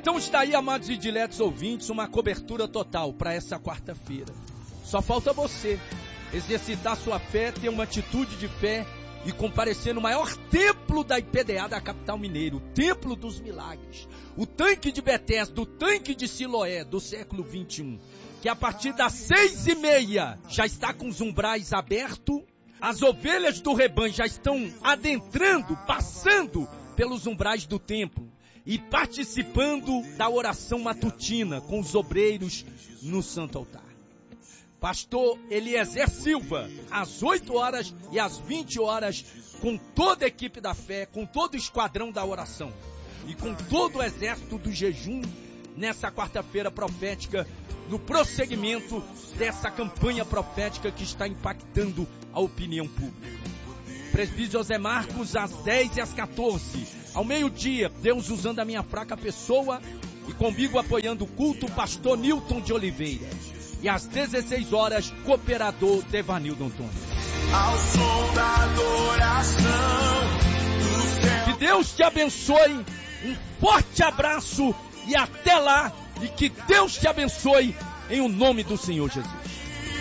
Então está aí, amados e diletos ouvintes, uma cobertura total para essa quarta-feira. Só falta você exercitar sua fé, ter uma atitude de fé e comparecer no maior templo da IPDA da capital mineira, o Templo dos Milagres, o tanque de Betesda, o tanque de Siloé do século 21, que a partir das 6:30 já está com os umbrais abertos, as ovelhas do rebanho já estão adentrando, passando pelos umbrais do templo e participando da oração matutina com os obreiros no Santo Altar. Pastor Eliezer Silva, às 8 horas e às 20 horas, com toda a equipe da fé, com todo o esquadrão da oração e com todo o exército do jejum, nessa quarta-feira profética, no prosseguimento dessa campanha profética que está impactando a opinião pública. Presbítero José Marcos, às 10 e às 14, ao meio-dia, Deus usando a minha fraca pessoa e comigo apoiando o culto, pastor Nilton de Oliveira. E às 16 horas, cooperador Devanildo Antônio. Ao som da adoração do céu. Que Deus te abençoe, um forte abraço e até lá, e que Deus te abençoe em o nome do Senhor Jesus.